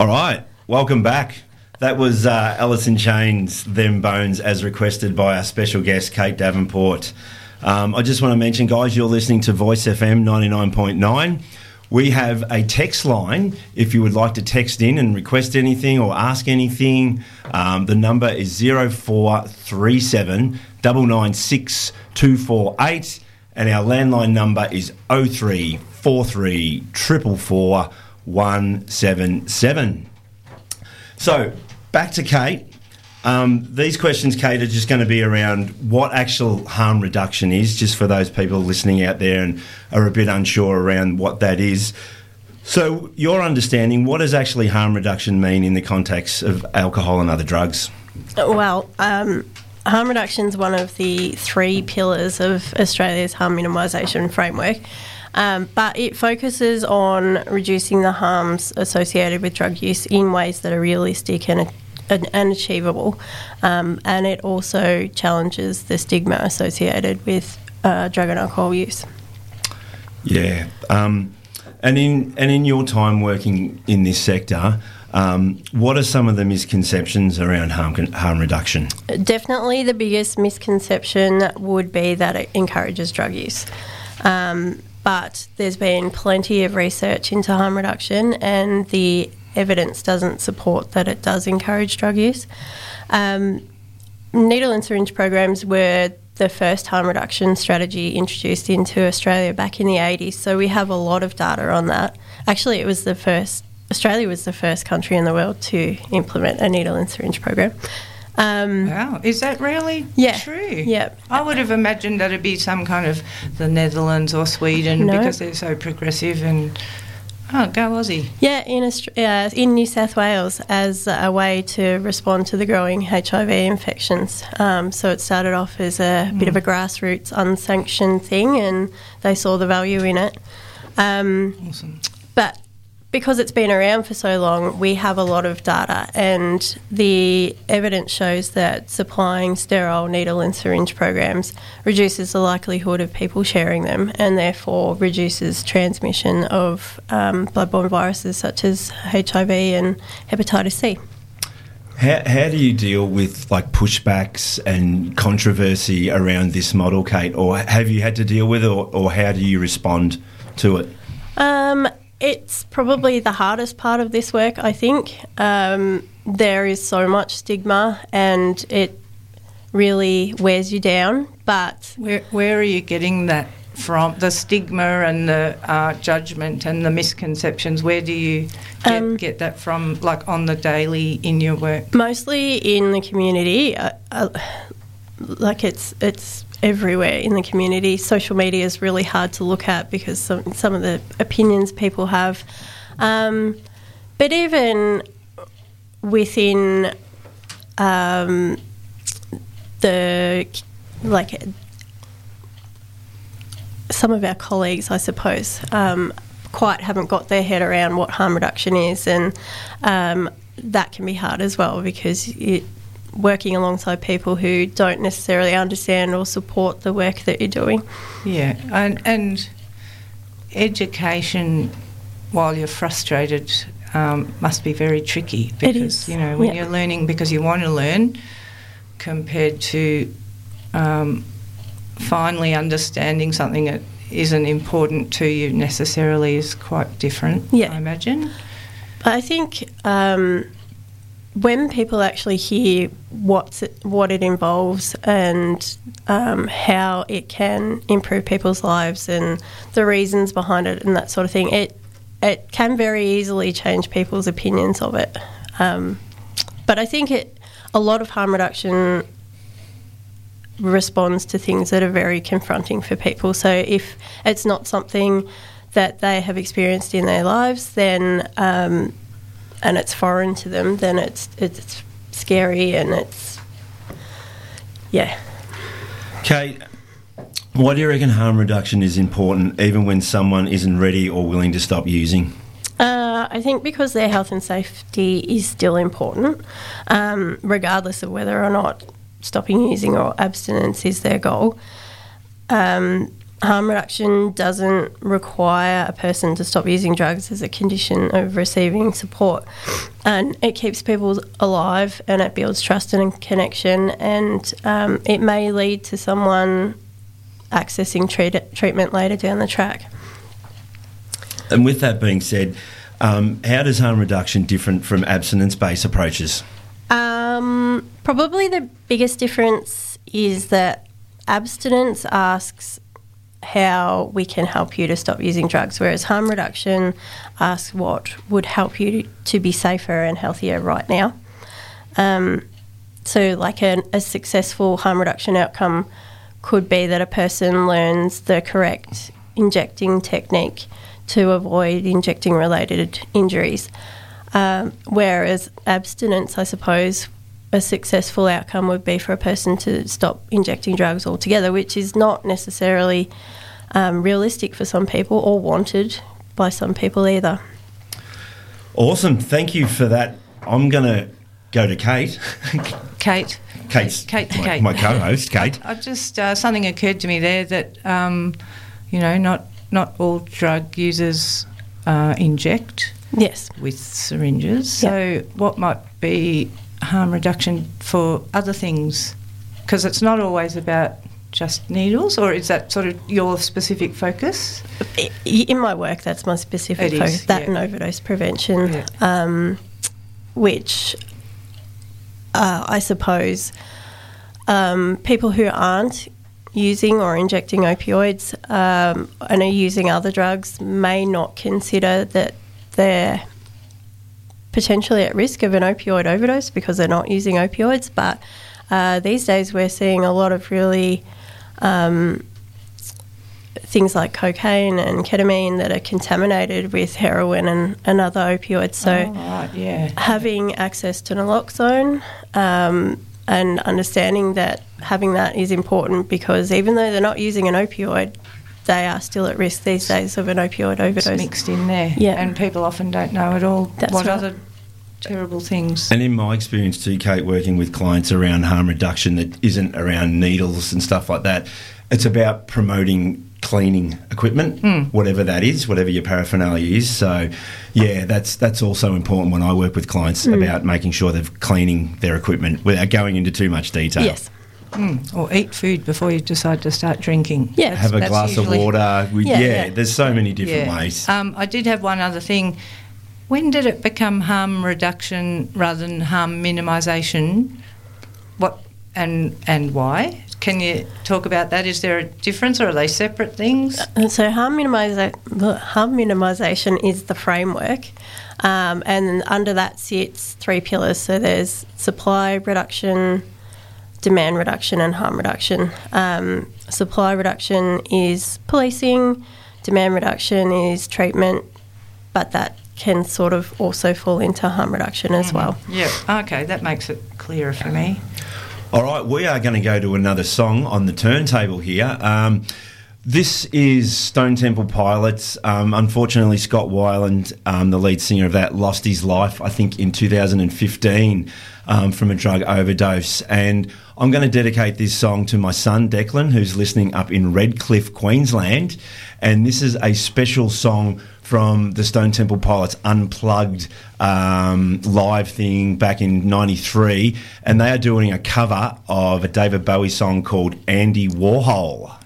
All right, welcome back. That was Alice in Chains, Them Bones, as requested by our special guest, Kate Davenport. I just want to mention, guys, you're listening to Voice FM 99.9. We have a text line if you would like to text in and request anything or ask anything. The number is 0437 996 248 and our landline number is 0343 444 177. So, back to Kate. These questions, Kate, are just going to be around what actual harm reduction is, just for those people listening out there and are a bit unsure around what that is. So, your understanding, what does actually harm reduction mean in the context of alcohol and other drugs? Well, harm reduction is one of the 3 pillars of Australia's harm minimisation framework. But it focuses on reducing the harms associated with drug use in ways that are realistic and achievable. And it also challenges the stigma associated with drug and alcohol use. Yeah. And in your time working in this sector, what are some of the misconceptions around harm reduction? Definitely the biggest misconception would be that it encourages drug use. But there's been plenty of research into harm reduction and the evidence doesn't support that it does encourage drug use. Needle and syringe programs were the first harm reduction strategy introduced into Australia back in the 80s, so we have a lot of data on that. Actually, Australia was the first country in the world to implement a needle and syringe program. Wow, is that really true? Yeah. I would have imagined that it'd be some kind of the Netherlands or Sweden because they're so progressive and... Oh, go Aussie. Yeah, in New South Wales as a way to respond to the growing HIV infections. So it started off as a bit of a grassroots, unsanctioned thing and they saw the value in it. Awesome. But because it's been around for so long, we have a lot of data and the evidence shows that supplying sterile needle and syringe programs reduces the likelihood of people sharing them and therefore reduces transmission of bloodborne viruses such as HIV and hepatitis C. How do you deal with pushbacks and controversy around this model, Kate? Or have you had to deal with it or how do you respond to it? It's probably the hardest part of this work, I think. There is so much stigma and it really wears you down. But where are you getting that from? The stigma and the judgment and the misconceptions, where do you get that from, on the daily in your work? Mostly in the community. It's everywhere in the community. Social media is really hard to look at because some of the opinions people have. But even within some of our colleagues, I suppose, quite haven't got their head around what harm reduction is, and that can be hard as well because working alongside people who don't necessarily understand or support the work that you're doing. Yeah, and education, while you're frustrated, must be very tricky because, when you're learning because you want to learn compared to finally understanding something that isn't important to you necessarily is quite different, I imagine. I think... when people actually hear what it involves and how it can improve people's lives and the reasons behind it and that sort of thing, it can very easily change people's opinions of it. But I think a lot of harm reduction responds to things that are very confronting for people. So if it's not something that they have experienced in their lives, then... and it's foreign to them, then it's scary and it's... Yeah. Kate, why do you reckon harm reduction is important even when someone isn't ready or willing to stop using? I think because their health and safety is still important, regardless of whether or not stopping using or abstinence is their goal. harm reduction doesn't require a person to stop using drugs as a condition of receiving support, and it keeps people alive and it builds trust and connection, and it may lead to someone accessing treatment later down the track. And with that being said, how does harm reduction different from abstinence-based approaches? Probably the biggest difference is that abstinence asks how we can help you to stop using drugs, whereas harm reduction asks what would help you to be safer and healthier right now. So like a successful harm reduction outcome could be that a person learns the correct injecting technique to avoid injecting-related injuries. Whereas abstinence, I suppose, a successful outcome would be for a person to stop injecting drugs altogether, which is not necessarily realistic for some people or wanted by some people either. Awesome. Thank you for that. I'm going to go to Kate. Kate. Kate. My co-host, Kate. I just something occurred to me there that not all drug users inject. Yes. With syringes. So what might be harm reduction for other things? Because it's not always about just needles, or is that sort of your specific focus? In my work, that's my specific focus, and overdose prevention, which I suppose people who aren't using or injecting opioids and are using other drugs may not consider that they're potentially at risk of an opioid overdose because they're not using opioids. But these days we're seeing a lot of really things like cocaine and ketamine that are contaminated with heroin and other opioids. So having access to naloxone and understanding that having that is important, because even though they're not using an opioid, they are still at risk these days of an opioid overdose. It's mixed in there, and people often don't know at all other terrible things. And in my experience too, Kate, working with clients around harm reduction that isn't around needles and stuff like that, it's about promoting cleaning equipment, whatever that is, whatever your paraphernalia is. So, that's also important when I work with clients about making sure they're cleaning their equipment without going into too much detail. Yes. Or eat food before you decide to start drinking. Yeah. Have a glass of water. There's so many different ways. I did have one other thing. When did it become harm reduction rather than harm minimisation? What and why? Can you talk about that? Is there a difference, or are they separate things? So harm minimisation is the framework, and under that sits 3 pillars. So there's supply reduction, demand reduction and harm reduction. Supply reduction is policing, demand reduction is treatment, but that can sort of also fall into harm reduction as well. Yeah, okay, that makes it clearer for me. All right, we are going to go to another song on the turntable here. This is Stone Temple Pilots. Unfortunately, Scott Weiland, the lead singer of that, lost his life, I think, in 2015 from a drug overdose. And I'm going to dedicate this song to my son, Declan, who's listening up in Redcliffe, Queensland. And this is a special song from the Stone Temple Pilots Unplugged live thing back in 93. And they are doing a cover of a David Bowie song called Andy Warhol.